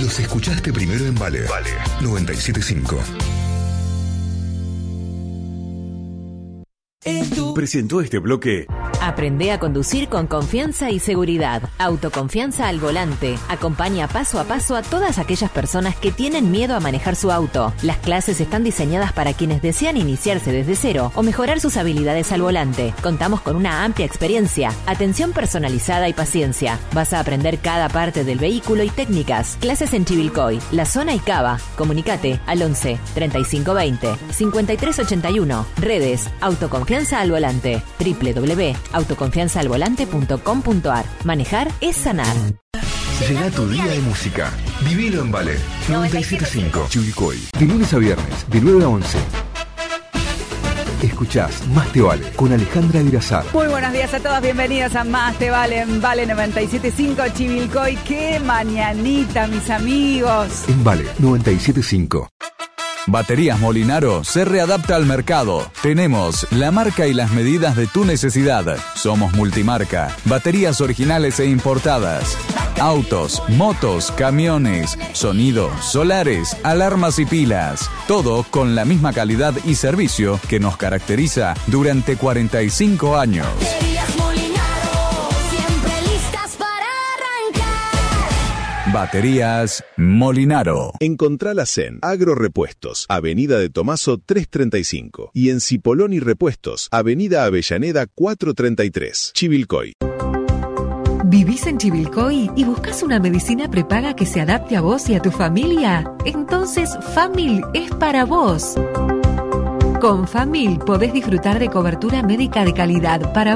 Los escuchaste primero en Vale. Vale 97.5. Presentó este bloque. Aprende a conducir con confianza y seguridad. Autoconfianza al volante. Acompaña paso a paso a todas aquellas personas que tienen miedo a manejar su auto. Las clases están diseñadas para quienes desean iniciarse desde cero o mejorar sus habilidades al volante. Contamos con una amplia experiencia, atención personalizada y paciencia. Vas a aprender cada parte del vehículo y técnicas. Clases en Chivilcoy, La Zona y Cava. Comunicate al 11 3520 5381. Redes Autoconfianza al volante. www.autoconfianzaalvolante.com.ar. Manejar es sanar. Llega tu día de música. Vivilo en Vale 97.5. Chivilcoy. De lunes a viernes, de 9 a 11. Escuchás Más Te Vale con Alejandra Virazar. Muy buenos días a todos, bienvenidos a Más Te Vale en Vale 97.5 Chivilcoy. ¡Qué mañanita, mis amigos! En Vale 97.5. Baterías Molinaro se readapta al mercado. Tenemos la marca y las medidas de tu necesidad. Somos multimarca, baterías originales e importadas. Autos, motos, camiones, sonido, solares, alarmas y pilas. Todo con la misma calidad y servicio que nos caracteriza durante 45 años. Baterías Molinaro. Encontralas en Agrorepuestos, Avenida de Tomaso 335 y en Cipoloni Repuestos, Avenida Avellaneda 433, Chivilcoy. ¿Vivís en Chivilcoy y buscas una medicina prepaga que se adapte a vos y a tu familia? Entonces Famil es para vos. Con Famil podés disfrutar de cobertura médica de calidad para